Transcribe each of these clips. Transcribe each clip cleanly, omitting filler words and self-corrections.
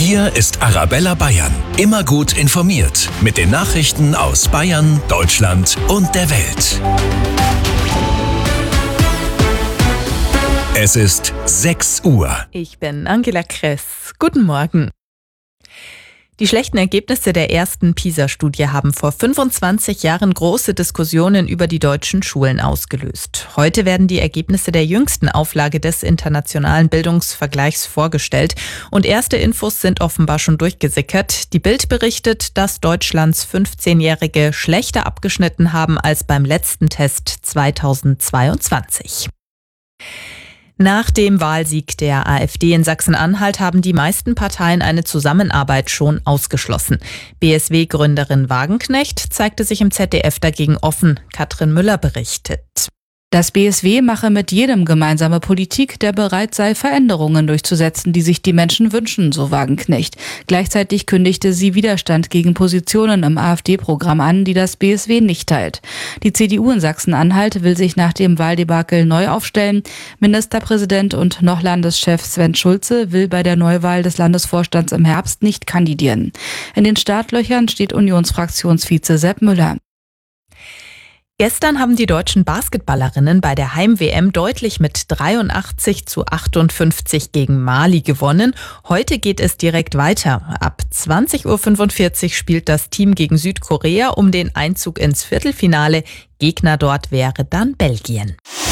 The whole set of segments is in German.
Hier ist Arabella Bayern. Immer gut informiert mit den Nachrichten aus Bayern, Deutschland und der Welt. Es ist 6 Uhr. Ich bin Angela Kress. Guten Morgen. Die schlechten Ergebnisse der ersten PISA-Studie haben vor 25 Jahren große Diskussionen über die deutschen Schulen ausgelöst. Heute werden die Ergebnisse der jüngsten Auflage des internationalen Bildungsvergleichs vorgestellt. Und erste Infos sind offenbar schon durchgesickert. Die Bild berichtet, dass Deutschlands 15-Jährige schlechter abgeschnitten haben als beim letzten Test 2022. Nach dem Wahlsieg der AfD in Sachsen-Anhalt haben die meisten Parteien eine Zusammenarbeit schon ausgeschlossen. BSW-Gründerin Wagenknecht zeigte sich im ZDF dagegen offen. Katrin Müller berichtet. Das BSW mache mit jedem gemeinsame Politik, der bereit sei, Veränderungen durchzusetzen, die sich die Menschen wünschen, so Wagenknecht. Gleichzeitig kündigte sie Widerstand gegen Positionen im AfD-Programm an, die das BSW nicht teilt. Die CDU in Sachsen-Anhalt will sich nach dem Wahldebakel neu aufstellen. Ministerpräsident und noch Landeschef Sven Schulze will bei der Neuwahl des Landesvorstands im Herbst nicht kandidieren. In den Startlöchern steht Unionsfraktionsvize Sepp Müller. Gestern haben die deutschen Basketballerinnen bei der Heim-WM deutlich mit 83:58 gegen Mali gewonnen. Heute geht es direkt weiter. Ab 20:45 Uhr spielt das Team gegen Südkorea um den Einzug ins Viertelfinale. Gegner dort wäre dann Belgien.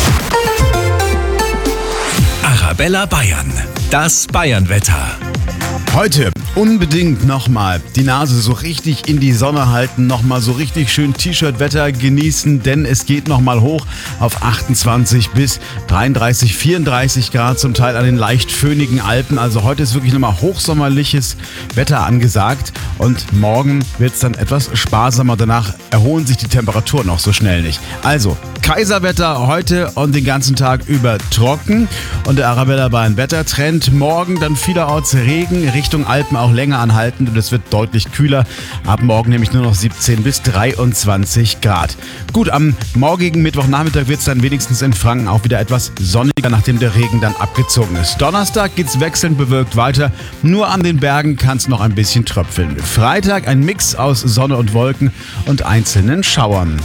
Arabella Bayern, das Bayernwetter. Heute unbedingt nochmal die Nase so richtig in die Sonne halten, nochmal so richtig schön T-Shirt-Wetter genießen, denn es geht nochmal hoch auf 28 bis 33, 34 Grad, zum Teil an den leicht föhnigen Alpen. Also heute ist wirklich nochmal hochsommerliches Wetter angesagt und morgen wird es dann etwas sparsamer. Danach erholen sich die Temperaturen auch so schnell nicht. Also Kaiserwetter heute und den ganzen Tag über trocken und der Arabella Bayern Wettertrend. Morgen dann vielerorts Regen, Richtung Alpen auch länger anhaltend und es wird deutlich kühler. Ab morgen nämlich nur noch 17 bis 23 Grad. Gut, am morgigen Mittwochnachmittag wird es dann wenigstens in Franken auch wieder etwas sonniger, nachdem der Regen dann abgezogen ist. Donnerstag geht es wechselnd bewölkt weiter. Nur an den Bergen kann es noch ein bisschen tröpfeln. Freitag ein Mix aus Sonne und Wolken und einzelnen Schauern.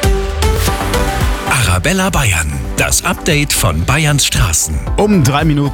Arabella Bayern, das Update von Bayerns Straßen. Um 3 Minuten